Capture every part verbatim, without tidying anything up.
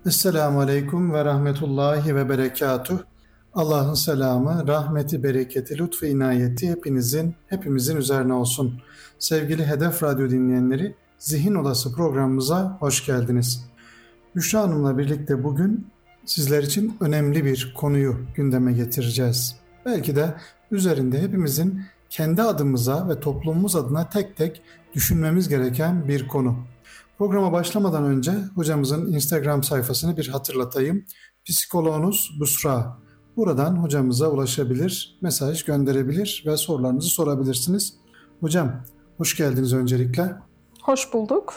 Esselamu Aleyküm ve Rahmetullahi ve Berekatuh. Allah'ın selamı, rahmeti, bereketi, lütfu, inayeti hepinizin, hepimizin üzerine olsun. Sevgili Hedef Radyo dinleyenleri, Zihin Odası programımıza hoş geldiniz. Büşra Hanım'la birlikte bugün sizler için önemli bir konuyu gündeme getireceğiz. Belki de üzerinde hepimizin kendi adımıza ve toplumumuz adına tek tek düşünmemiz gereken bir konu. Programa başlamadan önce hocamızın Instagram sayfasını bir hatırlatayım. Psikoloğunuz Büşra. Buradan hocamıza ulaşabilir, mesaj gönderebilir ve sorularınızı sorabilirsiniz. Hocam, hoş geldiniz öncelikle. Hoş bulduk.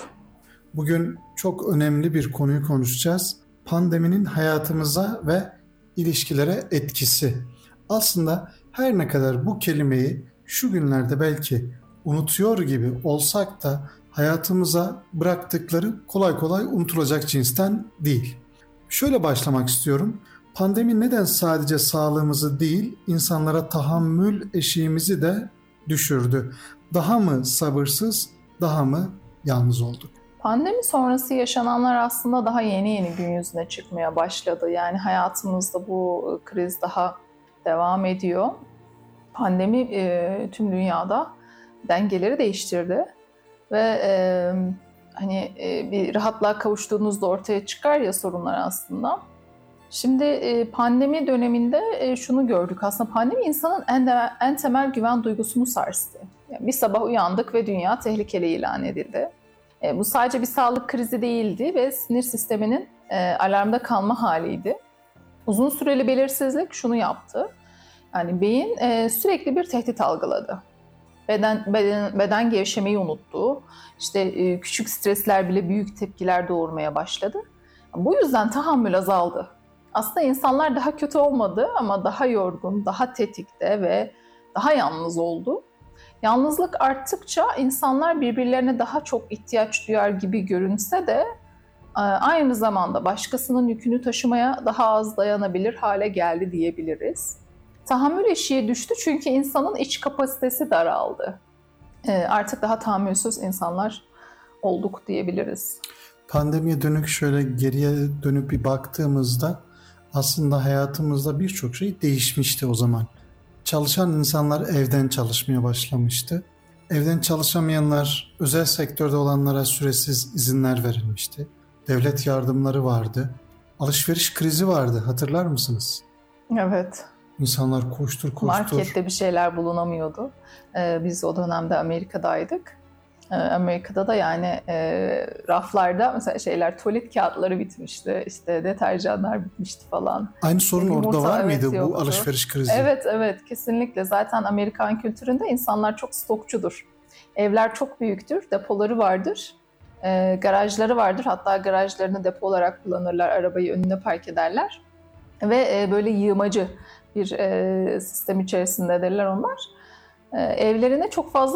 Bugün çok önemli bir konuyu konuşacağız. Pandeminin hayatımıza ve ilişkilere etkisi. Aslında her ne kadar bu kelimeyi şu günlerde belki unutuyor gibi olsak da hayatımıza bıraktıkları kolay kolay unutulacak cinsten değil. Şöyle başlamak istiyorum. Pandemi neden sadece sağlığımızı değil, insanlara tahammül eşiğimizi de düşürdü? Daha mı sabırsız, daha mı yalnız olduk? Pandemi sonrası yaşananlar aslında daha yeni yeni gün yüzüne çıkmaya başladı. Yani hayatımızda bu kriz daha devam ediyor. Pandemi e, tüm dünyada dengeleri değiştirdi. Ve e, hani e, bir rahatlığa kavuştuğunuzda ortaya çıkar ya sorunlar aslında. Şimdi e, pandemi döneminde e, şunu gördük. Aslında pandemi insanın en, de, en temel güven duygusunu sarstı. Yani bir sabah uyandık ve dünya tehlikeli ilan edildi. E, bu sadece bir sağlık krizi değildi ve sinir sisteminin e, alarmda kalma haliydi. Uzun süreli belirsizlik şunu yaptı. Yani beyin e, sürekli bir tehdit algıladı. Beden, beden, beden gevşemeyi unuttu. İşte e, küçük stresler bile büyük tepkiler doğurmaya başladı. Bu yüzden tahammül azaldı. Aslında insanlar daha kötü olmadı ama daha yorgun, daha tetikte ve daha yalnız oldu. Yalnızlık arttıkça insanlar birbirlerine daha çok ihtiyaç duyar gibi görünse de aynı zamanda başkasının yükünü taşımaya daha az dayanabilir hale geldi diyebiliriz. Tahammül eşiği düştü çünkü insanın iç kapasitesi daraldı. Artık daha tahammülsüz insanlar olduk diyebiliriz. Pandemiye dönük şöyle geriye dönüp bir baktığımızda aslında hayatımızda birçok şey değişmişti o zaman. Çalışan insanlar evden çalışmaya başlamıştı. Evden çalışamayanlar, özel sektörde olanlara süresiz izinler verilmişti. Devlet yardımları vardı. Alışveriş krizi vardı, hatırlar mısınız? Evet. İnsanlar koştur koştur. Markette bir şeyler bulunamıyordu. Ee, biz o dönemde Amerika'daydık. Ee, Amerika'da da yani e, raflarda mesela şeyler, tuvalet kağıtları bitmişti, işte deterjanlar bitmişti falan. Aynı sorun Yumurta, orada var evet, mıydı yoktu. Bu alışveriş krizi? Evet, evet, kesinlikle. Zaten Amerikan kültüründe insanlar çok stokçudur. Evler çok büyüktür, depoları vardır, e, garajları vardır. Hatta garajlarını depo olarak kullanırlar, arabayı önüne park ederler. Ve e, böyle yığmacı bir e, sistem içerisindedirler onlar. E, evlerine çok fazla